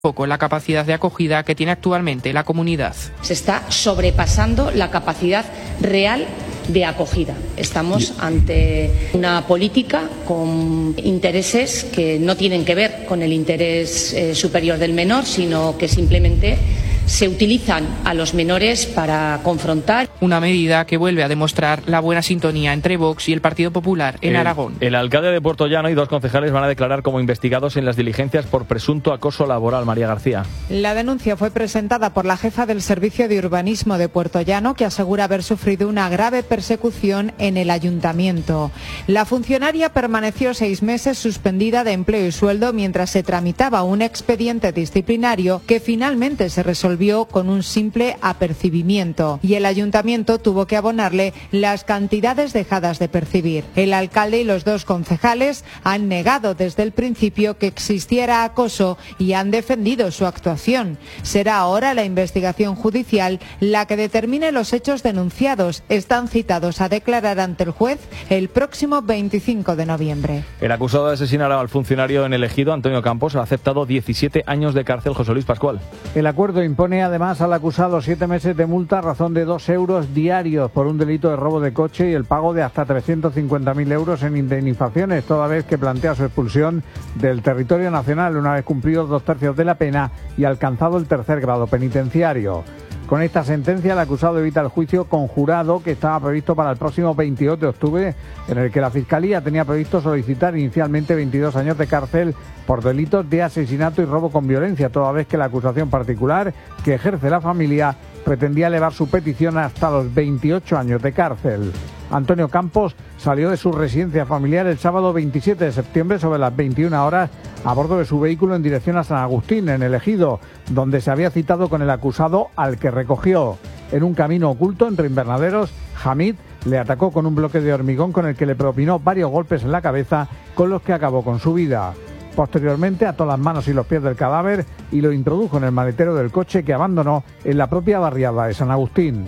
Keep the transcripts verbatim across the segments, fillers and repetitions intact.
poco la capacidad de acogida que tiene actualmente la comunidad. Se está sobrepasando la capacidad real de acogida. Estamos ante una política con intereses que no tienen que ver con el interés eh, superior del menor, sino que simplemente se utilizan a los menores para confrontar. Una medida que vuelve a demostrar la buena sintonía entre Vox y el Partido Popular en el, Aragón. El alcalde de Puertollano y dos concejales van a declarar como investigados en las diligencias por presunto acoso laboral. María García. La denuncia fue presentada por la jefa del Servicio de Urbanismo de Puertollano, que asegura haber sufrido una grave persecución en el ayuntamiento. La funcionaria permaneció seis meses suspendida de empleo y sueldo mientras se tramitaba un expediente disciplinario que finalmente se resolvió con un simple apercibimiento, y el ayuntamiento tuvo que abonarle las cantidades dejadas de percibir. El alcalde y los dos concejales han negado desde el principio que existiera acoso y han defendido su actuación. Será ahora la investigación judicial la que determine los hechos denunciados. Están citados a declarar ante el juez el próximo veinticinco de noviembre. El acusado de asesinar al funcionario en el Ejido, Antonio Campos, ha aceptado diecisiete años de cárcel. José Luis Pascual. El acuerdo impone además al acusado siete meses de multa a razón de dos euros diarios por un delito de robo de coche y el pago de hasta trescientos cincuenta mil euros en indemnizaciones, toda vez que plantea su expulsión del territorio nacional una vez cumplidos dos tercios de la pena y alcanzado el tercer grado penitenciario. Con esta sentencia, el acusado evita el juicio conjurado que estaba previsto para el próximo veintidós de octubre, en el que la Fiscalía tenía previsto solicitar inicialmente veintidós años de cárcel por delitos de asesinato y robo con violencia, toda vez que la acusación particular que ejerce la familia pretendía elevar su petición hasta los veintiocho años de cárcel. Antonio Campos salió de su residencia familiar el sábado veintisiete de septiembre sobre las veintiuna horas a bordo de su vehículo en dirección a San Agustín, en el Ejido, donde se había citado con el acusado, al que recogió. En un camino oculto entre invernaderos, Hamid le atacó con un bloque de hormigón con el que le propinó varios golpes en la cabeza, con los que acabó con su vida. Posteriormente ató las manos y los pies del cadáver y lo introdujo en el maletero del coche que abandonó en la propia barriada de San Agustín.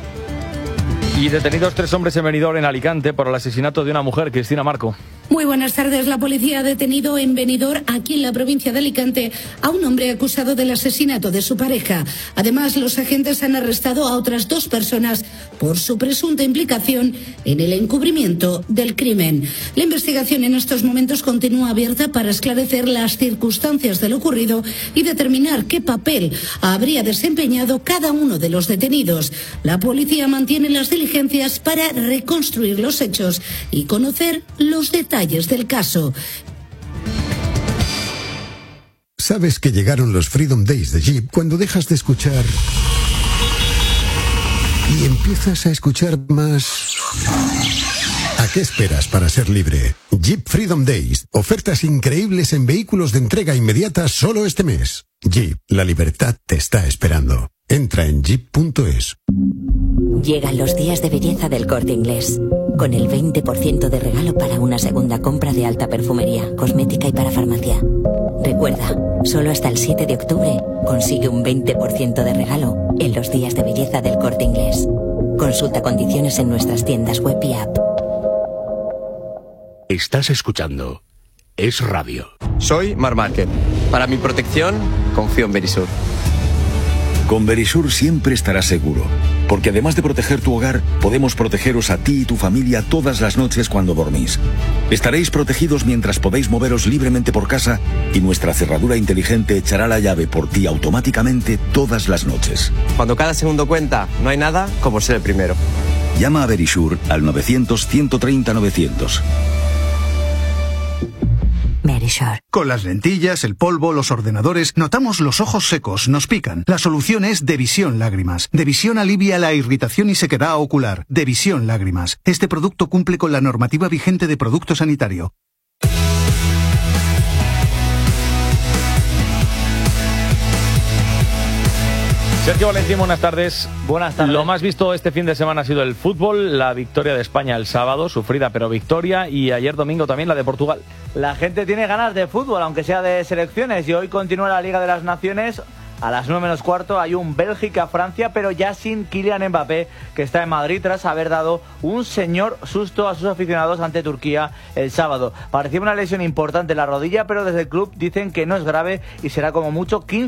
Y detenidos tres hombres en Benidorm, en Alicante, por el asesinato de una mujer. Cristina Marco. Muy buenas tardes. La policía ha detenido en Benidorm, aquí en la provincia de Alicante, a un hombre acusado del asesinato de su pareja. Además, los agentes han arrestado a otras dos personas por su presunta implicación en el encubrimiento del crimen. La investigación en estos momentos continúa abierta para esclarecer las circunstancias de lo ocurrido y determinar qué papel habría desempeñado cada uno de los detenidos. La policía mantiene las diligencias para reconstruir los hechos y conocer los detalles del caso. ¿Sabes que llegaron los Freedom Days de Jeep cuando dejas de escuchar y empiezas a escuchar más? ¿A qué esperas para ser libre? Jeep Freedom Days. Ofertas increíbles en vehículos de entrega inmediata solo este mes. Jeep, la libertad te está esperando. Entra en jeep punto es. Llegan los días de belleza del Corte Inglés, con el veinte por ciento de regalo para una segunda compra de alta perfumería, cosmética y para farmacia. Recuerda, solo hasta el siete de octubre consigue un veinte por ciento de regalo en los días de belleza del Corte Inglés. Consulta condiciones en nuestras tiendas web y app. Estás escuchando Es Radio. Soy Mar Márquez. Para mi protección, confío en Verisur. Con Verisur siempre estarás seguro, porque además de proteger tu hogar, podemos protegeros a ti y tu familia todas las noches cuando dormís. Estaréis protegidos mientras podéis moveros libremente por casa y nuestra cerradura inteligente echará la llave por ti automáticamente todas las noches. Cuando cada segundo cuenta, no hay nada como ser el primero. Llama a Verisur al novecientos, ciento treinta, novecientos. Verisur. Con las lentillas, el polvo, los ordenadores, notamos los ojos secos, nos pican. La solución es Devisión Lágrimas. Devisión alivia la irritación y sequedad ocular. Devisión Lágrimas. Este producto cumple con la normativa vigente de producto sanitario. Sergio Valentín, buenas tardes. Buenas tardes. Lo más visto este fin de semana ha sido el fútbol, la victoria de España el sábado, sufrida pero victoria, y ayer domingo también la de Portugal. La gente tiene ganas de fútbol, aunque sea de selecciones, y hoy continúa la Liga de las Naciones A las nueve menos cuarto hay un Bélgica-Francia, pero ya sin Kylian Mbappé, que está en Madrid tras haber dado un señor susto a sus aficionados ante Turquía el sábado. Parecía una lesión importante en la rodilla, pero desde el club dicen que no es grave y será como mucho quince